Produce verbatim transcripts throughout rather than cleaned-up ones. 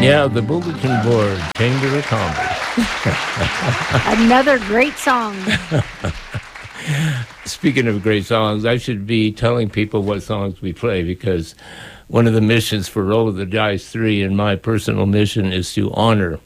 Yeah, the bulletin board, Chamber of Commerce. Another great song. Speaking of great songs, I should be telling people what songs we play, because one of the missions for Roll of the Dice three and my personal mission is to honor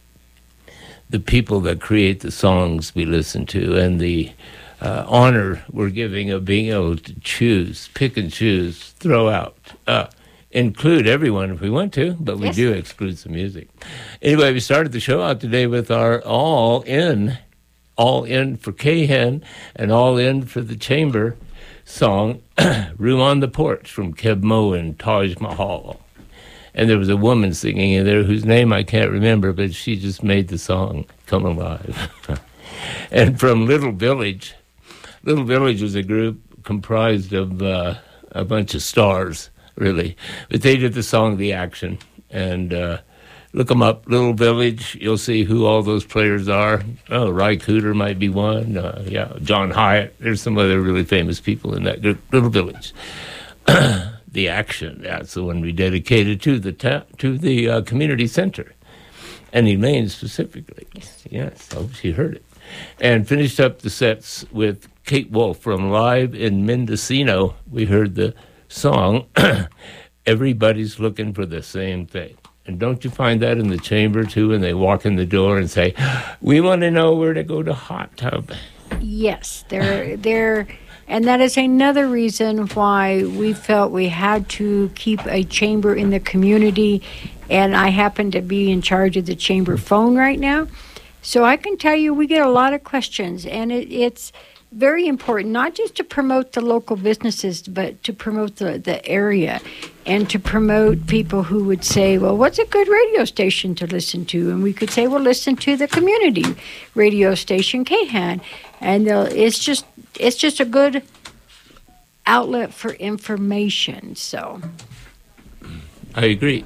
the people that create the songs we listen to, and the uh, honor we're giving of being able to choose, pick and choose, throw out, uh, include everyone if we want to, but we yes. do exclude some music. Anyway, we started the show out today with our All In, All In for Cahan, and All In for the Chamber song, Room on the Porch from Keb Mo and Taj Mahal. And there was a woman singing in there whose name I can't remember, but she just made the song come alive. And from Little Village, Little Village was a group comprised of uh, a bunch of stars, really. But they did the song The Action. And uh, look them up, Little Village. You'll see who all those players are. Oh, Ry Cooder might be one. Uh, yeah, John Hyatt. There's some other really famous people in that group, Little Village. The Action, that's the one we dedicated to the ta- to the uh, community center, and Elaine specifically. Yes, yes, I hope she heard it. And finished up the sets with Kate Wolf from Live in Mendocino. We heard the song, Everybody's Looking for the Same Thing. And don't you find that in the chamber, too, when they walk in the door and say, we want to know where to go to hot tub? Yes, they're they're... And that is another reason why we felt we had to keep a chamber in the community. And I happen to be in charge of the chamber phone right now. So I can tell you we get a lot of questions. And it, it's very important, not just to promote the local businesses, but to promote the, the area. And to promote people who would say, well, what's a good radio station to listen to? And we could say, well, listen to the community radio station, Cahan. And it's just it's just a good outlet for information. So I agree.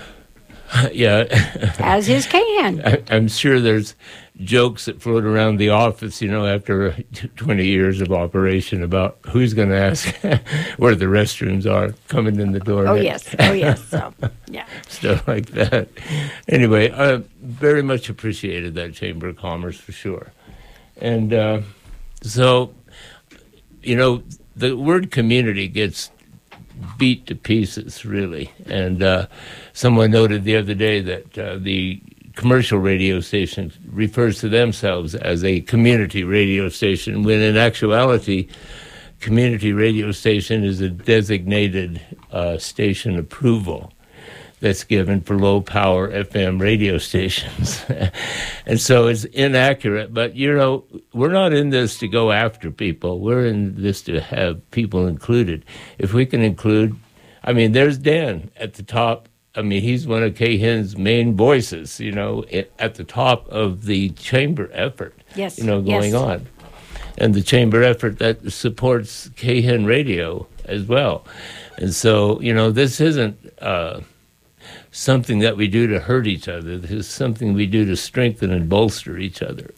Yeah. As is Cahan. I, I'm sure there's jokes that float around the office, you know, after twenty years of operation about who's going to ask where the restrooms are coming in the door. Oh, next. yes. Oh, yes. So, yeah. Stuff like that. Anyway, I very much appreciated that Chamber of Commerce for sure. And uh, so, you know, the word community gets beat to pieces, really. And uh, someone noted the other day that uh, the commercial radio station refers to themselves as a community radio station, when in actuality, community radio station is a designated uh, station approval that's given for low-power F M radio stations. And so it's inaccurate. But, you know, we're not in this to go after people. We're in this to have people included. If we can include, I mean, there's Dan at the top. I mean, he's one of Cahan's main voices, you know, at the top of the chamber effort, yes, you know, going yes. on. And the chamber effort that supports Cahan Radio as well. And so, you know, this isn't uh, something that we do to hurt each other. This is something we do to strengthen and bolster each other.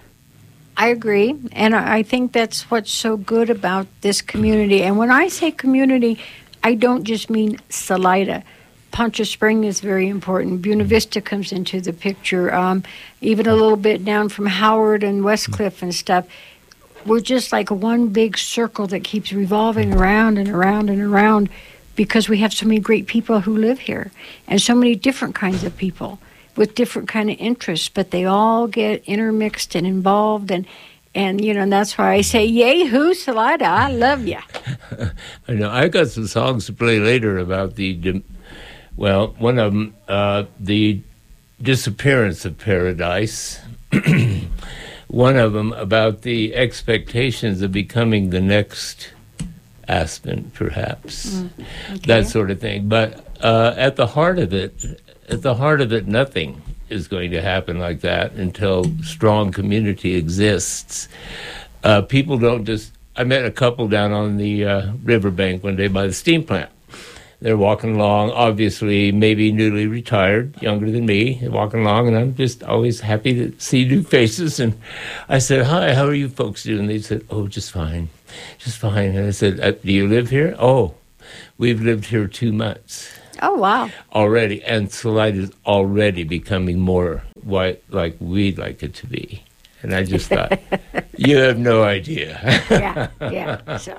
I agree. And I think that's what's so good about this community. And when I say community, I don't just mean Salida. Poncha Spring is very important. Buena Vista comes into the picture. Um, even a little bit down from Howard and Westcliff and stuff. We're just like one big circle that keeps revolving around and around and around, because we have so many great people who live here, and so many different kinds of people with different kind of interests, but they all get intermixed and involved, and and you know, and that's why I say, yay, who, Salida, I love ya. I know. I got some songs to play later about the, well, one of them, uh, the disappearance of paradise. One of them about the expectations of becoming the next Aspen, perhaps, mm, okay. That sort of thing. But uh, at the heart of it, at the heart of it, nothing is going to happen like that until strong community exists. Uh, people don't just. I met a couple down on the uh, riverbank one day by the steam plant. They're walking along, obviously maybe newly retired, younger than me, they're walking along, and I'm just always happy to see new faces. And I said, hi, how are you folks doing? They said, oh, just fine, just fine. And I said, uh, do you live here? Oh, we've lived here two months. Oh, wow. Already, and Salida is already becoming more what like we'd like it to be. And I just thought, you have no idea. Yeah, yeah. So.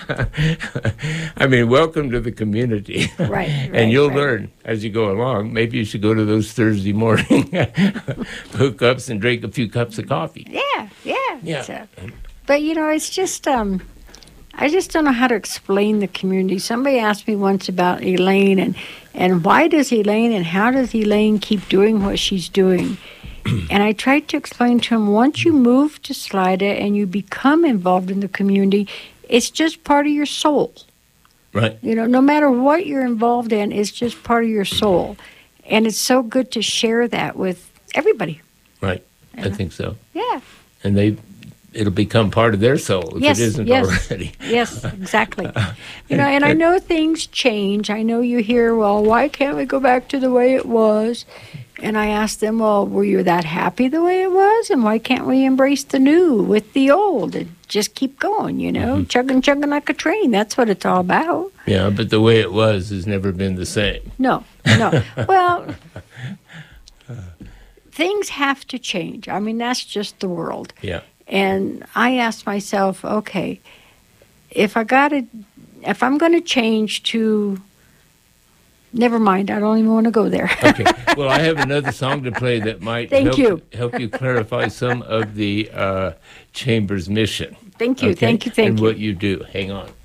I mean, welcome to the community. Right, right. And you'll right. learn as you go along. Maybe you should go to those Thursday morning hookups and drink a few cups of coffee. Yeah, yeah. Yeah. So, but, you know, it's just, um, I just don't know how to explain the community. Somebody asked me once about Elaine and, and why does Elaine and how does Elaine keep doing what she's doing? And I tried to explain to him, once you move to Salida and you become involved in the community, it's just part of your soul. Right. You know, no matter what you're involved in, it's just part of your soul. And it's so good to share that with everybody. Right. Yeah. I think so. Yeah. And they, it'll become part of their soul if Yes, it isn't yes. already. Yes, exactly. You know, and I know things change. I know you hear, well, why can't we go back to the way it was? And I asked them, well, were you that happy the way it was? And why can't we embrace the new with the old and just keep going, you know, mm-hmm. chugging, chugging like a train? That's what it's all about. Yeah, but the way it was has never been the same. No, no. Well, things have to change. I mean, that's just the world. Yeah. And I asked myself, okay, if I got to, if I'm going to change to, never mind, I don't even want to go there. Okay. Well, I have another song to play that might Thank help you. help you clarify some of the uh, Chamber's mission. Thank you, Okay? thank you, thank and you. what you do. Hang on.